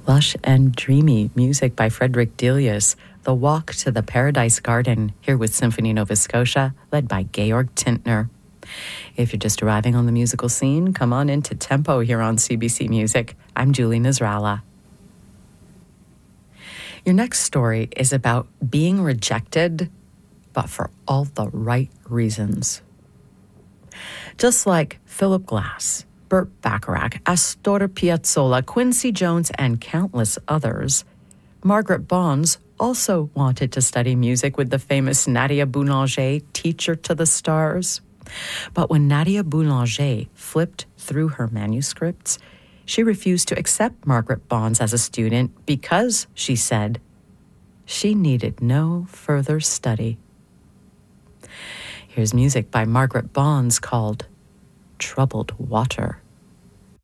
Lush and dreamy music by Frederick Delius, The Walk to the Paradise Garden, here with Symphony Nova Scotia, led by Georg Tintner. If you're just arriving on the musical scene, come on into Tempo here on CBC Music. I'm Julie Nasrallah. Your next story is about being rejected, but for all the right reasons. Just like Philip Glass, Burt Bacharach, Astor Piazzolla, Quincy Jones, and countless others, Margaret Bonds also wanted to study music with the famous Nadia Boulanger, teacher to the stars. But when Nadia Boulanger flipped through her manuscripts, she refused to accept Margaret Bonds as a student because, she said, she needed no further study. Here's music by Margaret Bonds called Troubled Water.